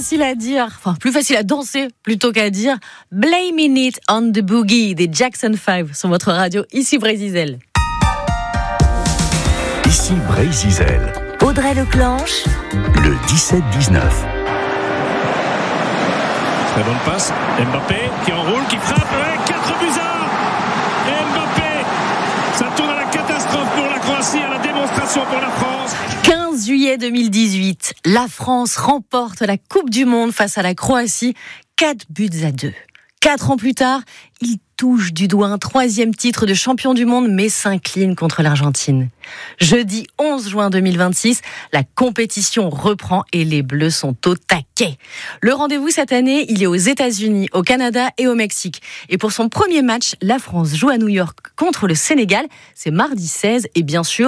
facile à dire, enfin plus facile à danser plutôt qu'à dire. Blaming It on the Boogie des Jackson 5 sur votre radio, ici Brésil. Ici Brésil. Audrey Leclanche. Le 17-19. Très bonne passe. Mbappé qui enroule, qui frappe. 4 buts à 1. Et Mbappé, ça tourne à la catastrophe pour la Croatie, à la démonstration pour la France. 15 juillet 2018, la France remporte la Coupe du Monde face à la Croatie, 4 buts à 2. 4 ans plus tard, il touche du doigt un 3e titre de champion du monde, mais s'incline contre l'Argentine. Jeudi 11 juin 2026, la compétition reprend et les Bleus sont au taquet. Le rendez-vous cette année, il est aux États-Unis, au Canada et au Mexique. Et pour son premier match, la France joue à New York contre le Sénégal. C'est mardi 16 et bien sûr,